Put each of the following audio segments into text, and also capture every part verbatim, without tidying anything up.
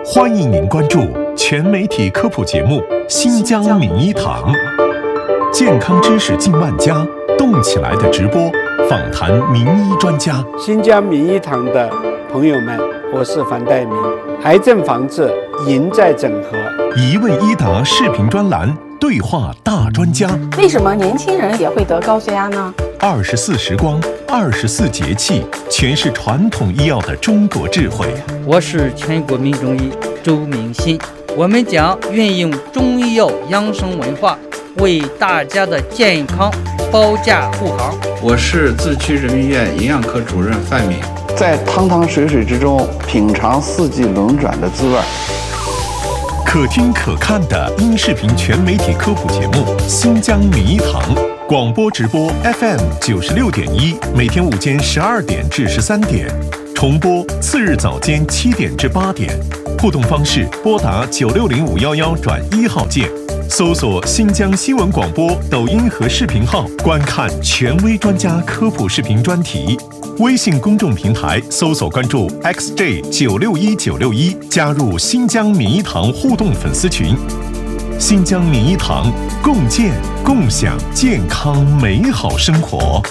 欢迎您关注全媒体科普节目《新疆名医堂》，健康知识近万家，动起来的直播，访谈名医专家。 新疆名医堂的朋友们，我是樊岱明。癌症防治赢在整合， 一问一答视频专栏，对话大专家。 为什么年轻人也会得高血压呢？ 二十四时光，二十四节气，诠释传统医药的中国智慧。 我是全国名中医周明新，我们将运用中医药养生文化，为大家的健康保驾护航。 我是自区人民医院营养科主任范敏， 在汤汤水水之中品尝四季轮转的滋味。 可听可看的音视频全媒体科普节目《新疆名医堂》，广播直播 F M 九十六点一，每天午间十二点至十三点，重播次日早间七点至八点。互动方式：拨打九六零五幺幺转一号键，搜索新疆新闻广播抖音和视频号，观看权威专家科普视频专题。微信公众平台搜索关注 X J 九六一九六一，加入新疆名医堂互动粉丝群。新疆名医堂，共建共享健康美好生活。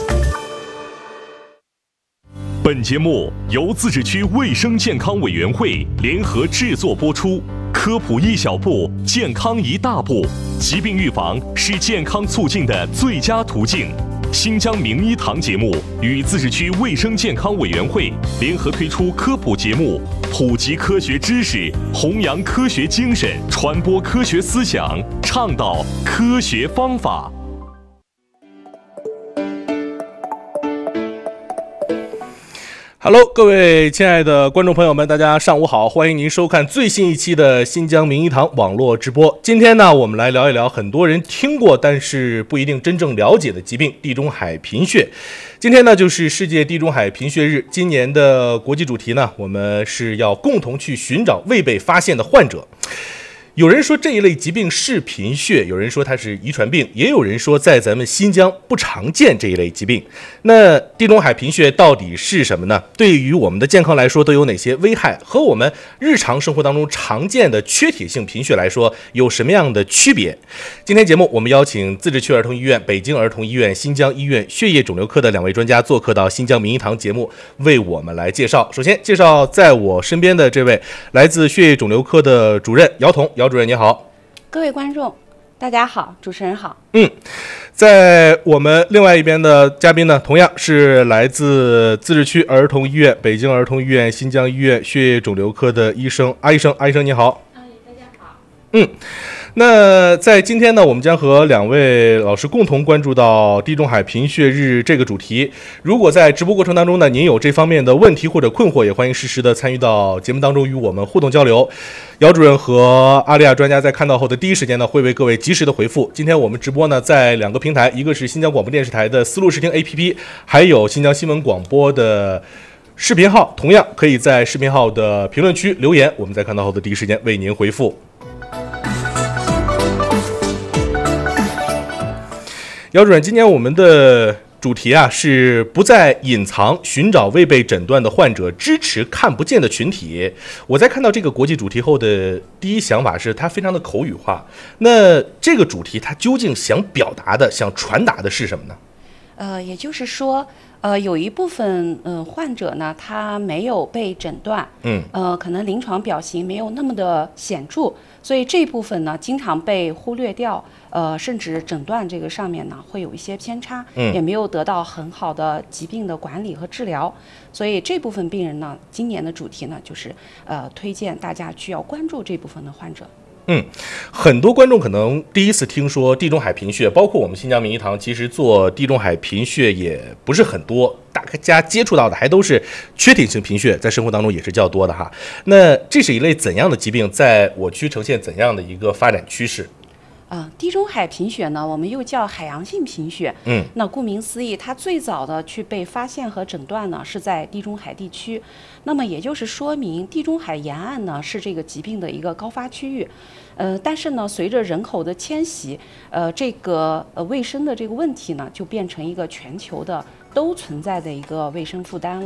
本节目由自治区卫生健康委员会联合制作播出。科普一小步，健康一大步。疾病预防是健康促进的最佳途径。新疆名医堂节目与自治区卫生健康委员会联合推出科普节目，普及科学知识，弘扬科学精神，传播科学思想，倡导科学方法。 Hello， 各位亲爱的观众朋友们，大家上午好，欢迎您收看最新一期的新疆名医堂网络直播。今天呢，我们来聊一聊很多人听过但是不一定真正了解的疾病——地中海贫血。今天呢，就是世界地中海贫血日，今年的国际主题呢，我们是要共同去寻找未被发现的患者。有人说这一类疾病是贫血，有人说它是遗传病，也有人说在咱们新疆不常见这一类疾病。那地中海贫血到底是什么呢？对于我们的健康来说都有哪些危害？和我们日常生活当中常见的缺铁性贫血来说有什么样的区别？今天节目我们邀请自治区儿童医院、北京儿童医院、新疆医院血液肿瘤科的两位专家做客到新疆名医堂节目，为我们来介绍。首先介绍在我身边的这位来自血液肿瘤科的主任姚彤。姚主任你好。 各位观众大家好，主持人好。 嗯，在我们另外一边的嘉宾呢，同样是来自自治区儿童医院、北京儿童医院、新疆医院血液肿瘤科的医生阿医生。阿医生你好。 大家好。 嗯，那在今天呢，我们将和两位老师共同关注到地中海贫血日这个主题。如果在直播过程当中呢，您有这方面的问题或者困惑，也欢迎适时的参与到节目当中与我们互动交流。姚主任和阿利亚专家在看到后的第一时间呢，会为各位及时的回复。今天我们直播呢，在两个平台，一个是新疆广播电视台的思路视听 A P P， 还有新疆新闻广播的视频号，同样可以在视频号的评论区留言，我们在看到后的第一时间为您回复。姚主任，今年我们的主题啊是不再隐藏，寻找未被诊断的患者，支持看不见的群体。我在看到这个国际主题后的第一想法是它非常的口语化。那这个主题它究竟想表达的、想传达的是什么呢？ 呃，也就是说，呃，有一部分嗯、呃、患者呢，他没有被诊断， 嗯， 呃，可能临床表型没有那么的显著，所以这一部分呢，经常被忽略掉。呃，甚至诊断这个上面呢，会有一些偏差， 嗯， 也没有得到很好的疾病的管理和治疗，所以这部分病人呢，今年的主题呢，就是呃，推荐大家需要关注这部分的患者。 嗯，很多观众可能第一次听说地中海贫血，包括我们新疆名医堂，其实做地中海贫血也不是很多，大家接触到的还都是缺铁性贫血，在生活当中也是较多的哈。那这是一类怎样的疾病，在我区呈现怎样的一个发展趋势？ 啊、呃，地中海贫血呢，我们又叫海洋性贫血。 嗯， 那顾名思义，它最早的去被发现和诊断呢，是在地中海地区。那么也就是说明，地中海沿岸呢是这个疾病的一个高发区域。呃，但是呢，随着人口的迁徙，呃，这个呃卫生的这个问题呢，就变成一个全球的都存在的一个卫生负担了。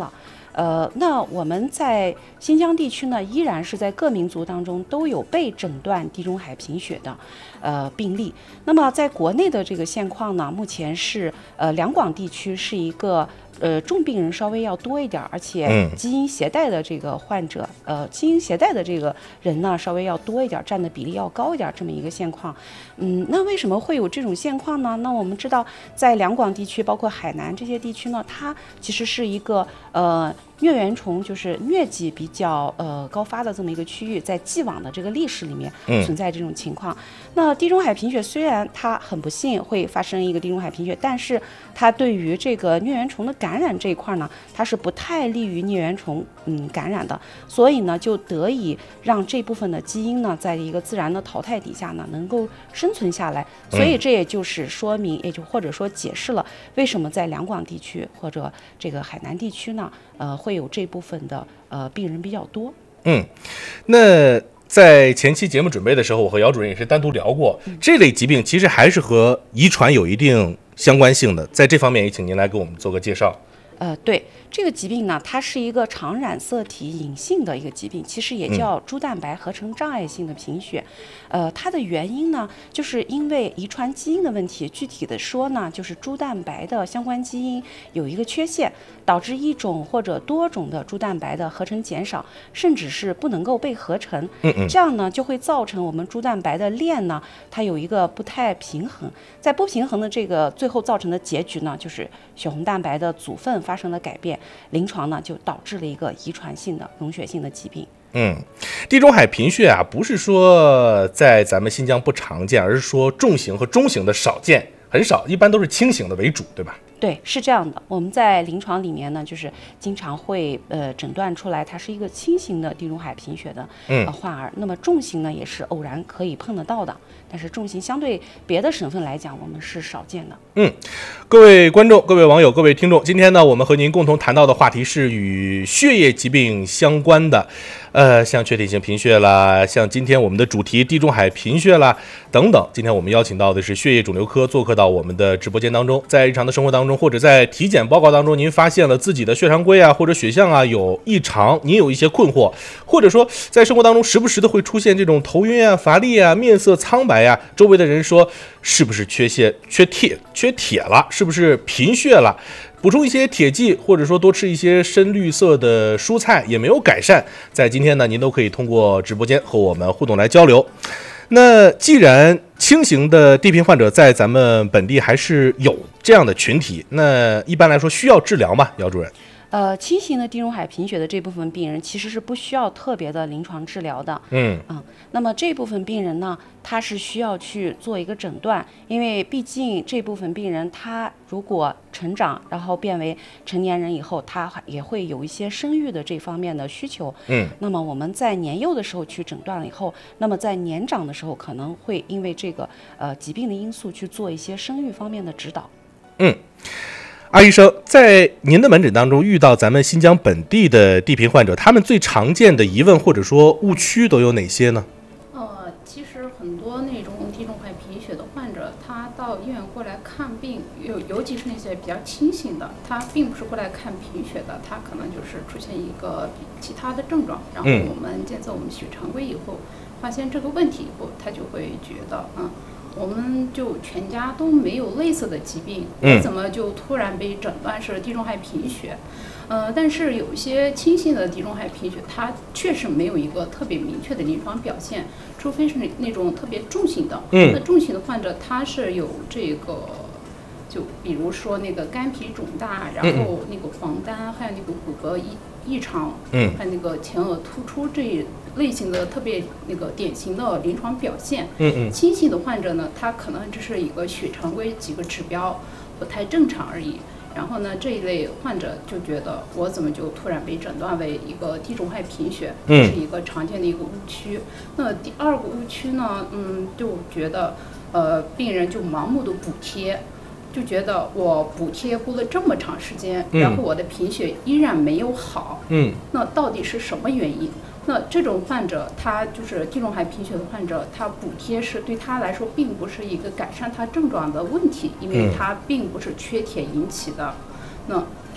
呃，那我们在新疆地区呢，依然是在各民族当中都有被诊断地中海贫血的呃病例。那么在国内的这个现况呢，目前是呃两广地区是一个呃重病人稍微要多一点，而且基因携带的这个患者，呃基因携带的这个人呢稍微要多一点，占的比例要高一点，这么一个现况。嗯，那为什么会有这种现况呢？那我们知道，在两广地区，包括海南这些地区呢，它其实是一个呃疟原虫就是疟疾比较呃高发的这么一个区域，在既往的这个历史里面存在这种情况。嗯、那地中海贫血虽然它很不幸会发生一个地中海贫血，但是它对于这个疟原虫的感染这一块呢，它是不太利于疟原虫嗯感染的，所以呢就得以让这部分的基因呢，在一个自然的淘汰底下呢，能够生存下来。所以这也就是说明，也就或者说解释了为什么在两广地区或者这个海南地区呢，呃，会有这部分的呃病人比较多。嗯， 那在前期节目准备的时候，我和姚主任也是单独聊过，嗯、这类疾病其实还是和遗传有一定相关性的，在这方面也请您来给我们做个介绍。 呃，对，这个疾病呢，它是一个常染色体隐性的一个疾病，其实也叫猪蛋白合成障碍性的贫血。嗯、呃，它的原因呢，就是因为遗传基因的问题。具体的说呢，就是猪蛋白的相关基因有一个缺陷，导致一种或者多种的猪蛋白的合成减少，甚至是不能够被合成。嗯嗯，这样呢，就会造成我们猪蛋白的链呢，它有一个不太平衡。在不平衡的这个最后造成的结局呢，就是血红蛋白的组分发生了改变，临床呢就导致了一个遗传性的溶血性的疾病。 嗯，地中海贫血啊，不是说在咱们新疆不常见，而是说重型和中型的少见，很少，一般都是轻型的为主，对吧？ 对，是这样的。我们在临床里面呢，就是经常会呃诊断出来，它是一个轻型的地中海贫血的呃患儿。那么重型呢，也是偶然可以碰得到的，但是重型相对别的省份来讲，我们是少见的。 嗯，各位观众、各位网友、各位听众，今天呢，我们和您共同谈到的话题是与血液疾病相关的，呃，像缺铁性贫血啦，像今天我们的主题地中海贫血啦等等。今天我们邀请到的是血液肿瘤科做客到我们的直播间当中，在日常的生活当中，或者在体检报告当中，您发现了自己的血常规啊或者血象啊有异常，您有一些困惑，或者说在生活当中时不时的会出现这种头晕啊、乏力啊、面色苍白啊，周围的人说是不是缺血、缺铁、缺铁了，是不是贫血了？补充一些铁剂，或者说多吃一些深绿色的蔬菜也没有改善，在今天呢，您都可以通过直播间和我们互动来交流。那既然轻型的地贫患者在咱们本地还是有这样的群体，那一般来说需要治疗吗？姚主任？ 呃，轻型的地中海贫血的这部分病人其实是不需要特别的临床治疗的。嗯嗯，那么这部分病人呢，他是需要去做一个诊断，因为毕竟这部分病人他如果成长，然后变为成年人以后，他也会有一些生育的这方面的需求。嗯，那么我们在年幼的时候去诊断了以后，那么在年长的时候可能会因为这个呃疾病的因素去做一些生育方面的指导。 嗯。阿医生，在您的门诊当中遇到咱们新疆本地的地贫患者，他们最常见的疑问或者说误区都有哪些呢？ 呃，其实很多那种地中海贫血的患者，他到医院过来看病，尤尤其是那些比较轻型的，他并不是过来看贫血的，他可能就是出现一个其他的症状，然后我们检测我们血常规以后，发现这个问题以后，他就会觉得啊。我们就全家都没有类似的疾病，我怎么就突然被诊断是地中海贫血？呃，但是有一些轻型的地中海贫血，它确实没有一个特别明确的临床表现，除非是那种特别重型的。嗯，那重型的患者他是有这个，就比如说那个肝脾肿大，然后那个黄疸，还有那个骨骼异异常，嗯，还有那个前额突出这一类型的特别那个典型的临床表现。嗯嗯，轻型的患者呢，他可能只是一个血常规几个指标不太正常而已。然后呢，这一类患者就觉得我怎么就突然被诊断为一个地中海贫血，这是一个常见的一个误区。那第二个误区呢，嗯，就觉得呃病人就盲目的补贴。就觉得我补贴过了这么长时间，然后我的贫血依然没有好，嗯，那到底是什么原因？那这种患者，他就是地中海贫血的患者，他补贴是对他来说并不是一个改善他症状的问题，因为他并不是缺铁引起的。那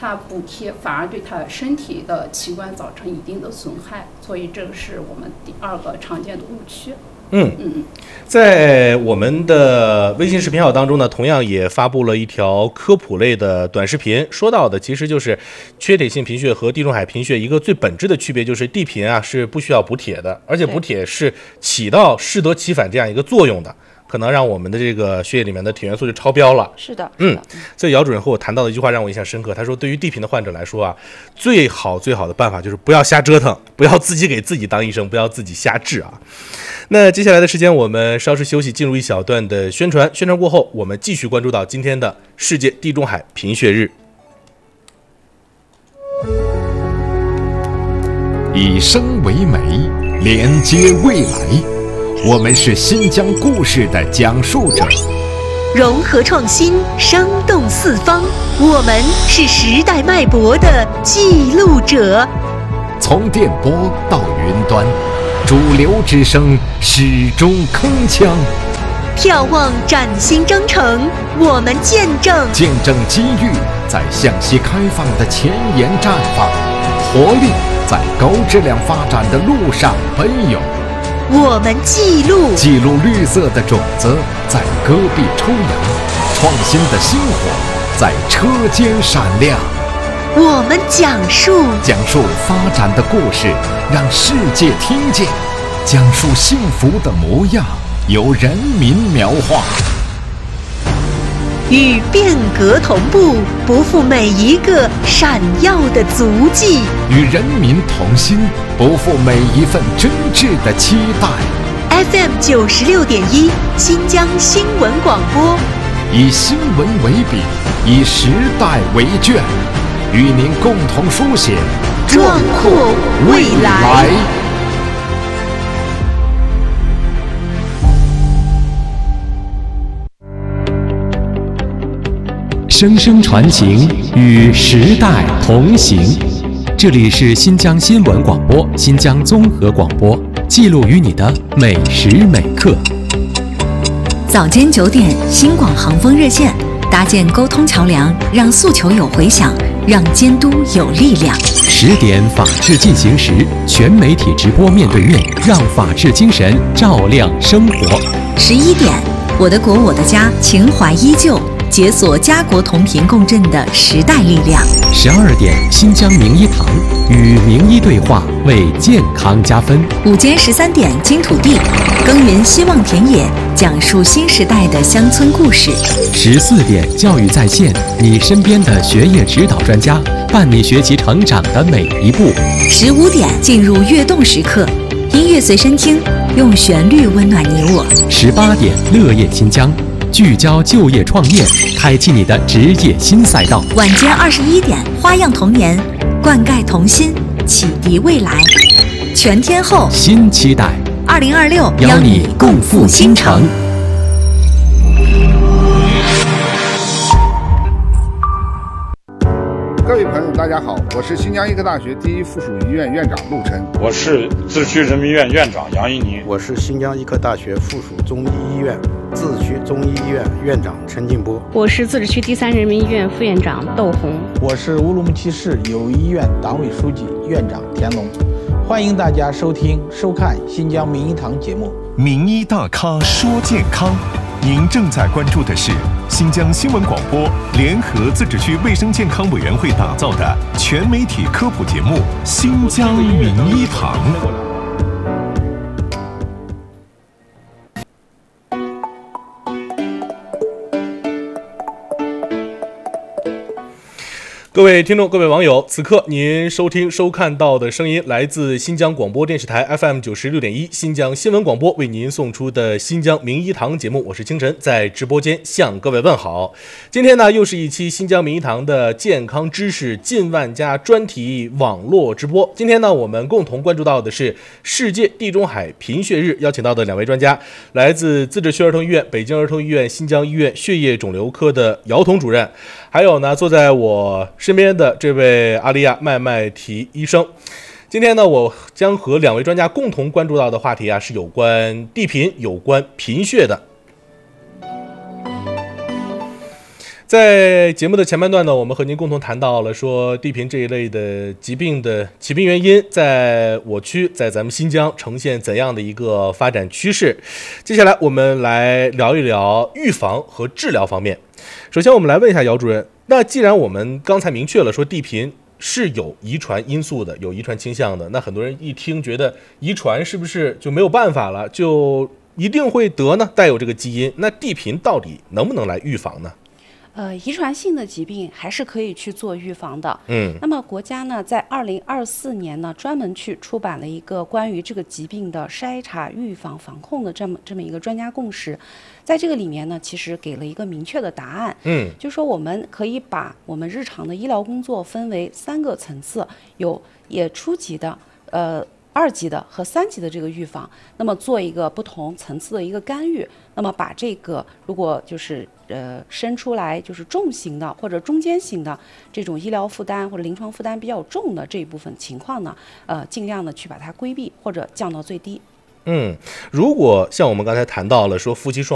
它补贴反而对它身体的器官造成一定的损害，所以这个是我们第二个常见的误区。 嗯嗯，在我们的微信视频号当中呢，同样也发布了一条科普类的短视频，说到的其实就是缺铁性贫血和地中海贫血一个最本质的区别，就是地贫啊是不需要补铁的，而且补铁是起到适得其反这样一个作用的，可能让我们的这个血液里面的铁元素就超标了。 是的， 嗯，所以姚主任和我谈到的一句话让我印象深刻，他说对于地贫的患者来说啊，最好最好的办法就是不要瞎折腾，不要自己给自己当医生，不要自己瞎治啊。那接下来的时间我们稍事休息，进入一小段的宣传，宣传过后我们继续关注到今天的世界地中海贫血日。 以生为媒，连接未来，我们是新疆故事的讲述者， 融合创新，生动四方，我们是时代脉搏的记录者。 从电波到云端，主流之声始终铿锵。 眺望崭新征程，我们见证见证机遇在向西开放的前沿绽放，活力在高质量发展的路上奔涌。 我们记录记录绿色的种子在戈壁抽芽，创新的星火在车间闪亮。 我们讲述讲述发展的故事，让世界听见，讲述幸福的模样，由人民描画。 与变革同步，不负每一个闪耀的足迹； 与人民同心，不负每一份真挚的期待。 F M 九十六点一，新疆新闻广播， 以新闻为笔，以时代为卷，与您共同书写壮阔未来。 声声传情，与时代同行。这里是新疆新闻广播、新疆综合广播，记录于你的每时每刻。 早间九点，新广航风热线搭建沟通桥梁，让诉求有回响，让监督有力量。 十点，法治进行时，全媒体直播面对面，让法治精神照亮生活。 十一点，我的国我的家，情怀依旧。解锁家国同频共振的时代力量。 十二点，新疆名医堂与名医对话，为健康加分。 午间十三点，金土地耕耘希望田野，讲述新时代的乡村故事。 十四点，教育在线，你身边的学业指导专家，伴你学习成长的每一步。 十五点，进入跃动时刻，音乐随身听，用旋律温暖你我。 十八点，乐业新疆。聚焦就业创业，开启你的职业新赛道。 晚间二十一点，花样童年，灌溉童心，启迪未来。全天候新期待， 二零二六邀你共赴新城。 各位朋友，大家好，我是新疆医科大学第一附属医院院长陆晨。 我是自治区人民医院院长杨一宁。 我是新疆医科大学附属中医医院自治区中医医院院长陈进波。 我是自治区第三人民医院副院长窦红。 我是乌鲁木齐市友谊医院党委书记院长田龙。欢迎大家收听收看新疆名医堂节目。 名医大咖说健康，您正在关注的是新疆新闻广播联合自治区卫生健康委员会打造的全媒体科普节目《新疆名医堂》。 各位听众，各位网友，此刻您收听收看到的声音来自新疆广播电视台 F M 九十六点一新疆新闻广播为您送出的新疆名医堂节目，我是清晨，在直播间向各位问好。今天呢，又是一期新疆名医堂的健康知识近万家专题网络直播。今天呢，我们共同关注到的是世界地中海贫血日，邀请到的两位专家，来自自治区儿童医院、北京儿童医院、新疆医院血液肿瘤科的姚彤主任，还有呢，坐在我身边的这位阿利亚麦麦提医生。今天呢，我将和两位专家共同关注到的话题啊，是有关地贫、有关贫血的。 在节目的前半段呢，我们和您共同谈到了说地贫这一类的疾病的起病原因，在我区，在咱们新疆呈现怎样的一个发展趋势。接下来我们来聊一聊预防和治疗方面。首先我们来问一下姚主任，那既然我们刚才明确了说地贫是有遗传因素的，有遗传倾向的，那很多人一听觉得遗传是不是就没有办法了，就一定会得呢？带有这个基因，那地贫到底能不能来预防呢？ 呃，遗传性的疾病还是可以去做预防的。 嗯， 那么国家呢，在二零二四年呢，专门去出版了一个关于这个疾病的筛查、预防、防控的这么这么一个专家共识。在这个里面呢，其实给了一个明确的答案。 嗯， 就是说我们可以把我们日常的医疗工作分为三个层次，有也初级的，呃。二级的和三级的这个预防，那么做一个不同层次的一个干预，那么把这个如果就是呃生出来就是重型的或者中间型的这种医疗负担或者临床负担比较重的这一部分情况呢，呃尽量的去把它规避或者降到最低。 嗯，如果像我们刚才谈到了说夫妻双